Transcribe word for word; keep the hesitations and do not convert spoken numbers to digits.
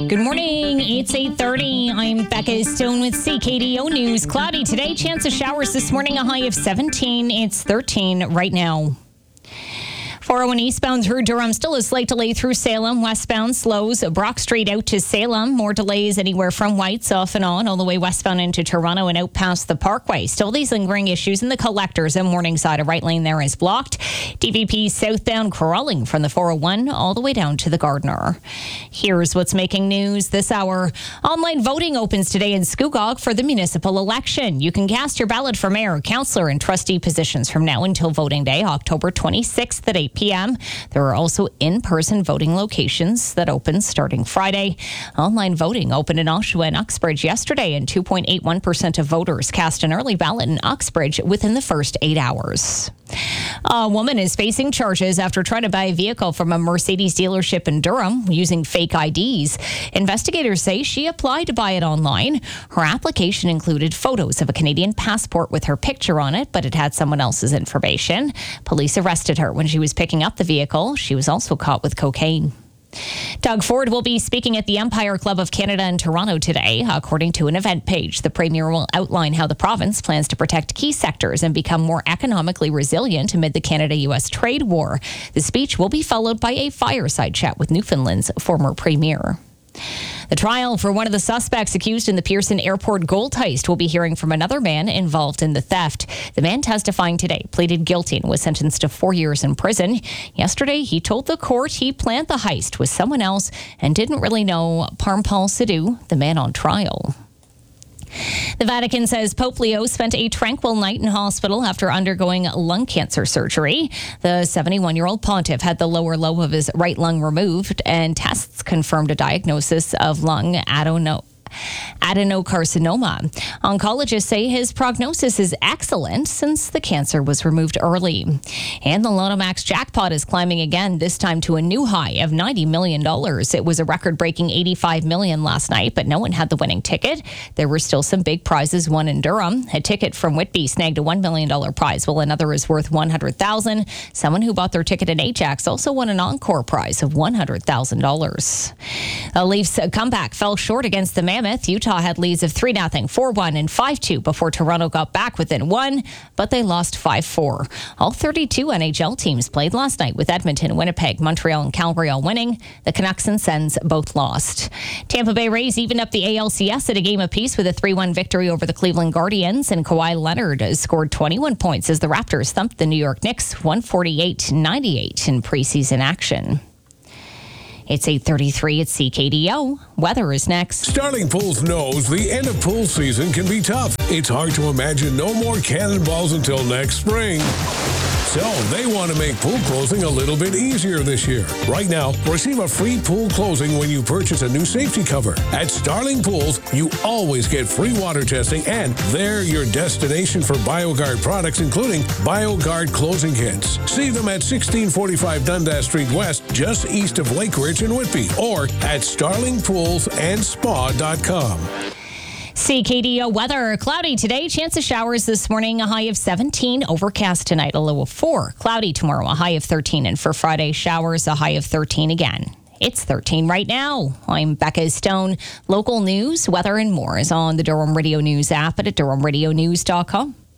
Good morning. It's eight thirty. I'm Becca Stone with C K D O News. Cloudy today. Chance of showers this morning. A high of seventeen. It's thirteen right now. four oh one eastbound through Durham. Still a slight delay through Salem. Westbound slows Brock Street out to Salem. More delays anywhere from Whites off and on, all the way westbound into Toronto and out past the Parkway. Still these lingering issues in the collectors and Morningside. A right lane there is blocked. D V P southbound crawling from the four oh one all the way down to the Gardiner. Here's what's making news this hour. Online voting opens today in Scugog for the municipal election. You can cast your ballot for mayor, councillor, and trustee positions from now until voting day, October twenty-sixth at eight p.m. There are also in-person voting locations that open starting Friday. Online voting opened in Oshawa and Uxbridge yesterday, and two point eight one percent of voters cast an early ballot in Uxbridge within the first eight hours. A woman is facing charges after trying to buy a vehicle from a Mercedes dealership in Durham using fake I Ds. Investigators say she applied to buy it online. Her application included photos of a Canadian passport with her picture on it, but it had someone else's information. Police arrested her when she was picking up the vehicle. She was also caught with cocaine. Doug Ford will be speaking at the Empire Club of Canada in Toronto today. According to an event page, the Premier will outline how the province plans to protect key sectors and become more economically resilient amid the Canada-U S trade war. The speech will be followed by a fireside chat with Newfoundland's former Premier. The trial for one of the suspects accused in the Pearson Airport gold heist will be hearing from another man involved in the theft. The man testifying today pleaded guilty and was sentenced to four years in prison. Yesterday, he told the court he planned the heist with someone else and didn't really know Parmpal Sidhu, the man on trial. The Vatican says Pope Leo spent a tranquil night in hospital after undergoing lung cancer surgery. The seventy-one-year-old pontiff had the lower lobe of his right lung removed, and tests confirmed a diagnosis of lung adeno- adenocarcinoma. Oncologists say his prognosis is excellent since the cancer was removed early. And the Lotto Max jackpot is climbing again, this time to a new high of ninety million dollars. It was a record-breaking eighty-five million dollars last night, but no one had the winning ticket. There were still some big prizes won in Durham. A ticket from Whitby snagged a one million dollars prize, while another is worth one hundred thousand dollars. Someone who bought their ticket in Ajax also won an encore prize of one hundred thousand dollars. The Leafs' comeback fell short against the Mammoth. Utah had leads of three nothing, four one, and five two before Toronto got back within one, but they lost five four. All thirty-two N H L teams played last night, with Edmonton, Winnipeg, Montreal, and Calgary all winning. The Canucks and Sens both lost. Tampa Bay Rays evened up the A L C S at a game apiece with a three one victory over the Cleveland Guardians, and Kawhi Leonard scored twenty-one points as the Raptors thumped the New York Knicks one forty-eight ninety-eight in preseason action. It's eight thirty-three at C K D O. Weather is next. Starling Pools knows the end of pool season can be tough. It's hard to imagine no more cannonballs until next spring. So they want to make pool closing a little bit easier this year. Right now, receive a free pool closing when you purchase a new safety cover. At Starling Pools, you always get free water testing, and they're your destination for BioGuard products, including BioGuard closing kits. See them at sixteen forty-five Dundas Street West, just east of Lake Ridge in Whitby, or at starling pools and spa dot com. C K D O weather. Cloudy today. Chance of showers this morning. A high of seventeen. Overcast tonight. A low of four. Cloudy tomorrow. A high of thirteen. And for Friday, showers. A high of thirteen again. It's thirteen right now. I'm Becca Stone. Local news, weather, and more is on the Durham Radio News app and at durham radio news dot com.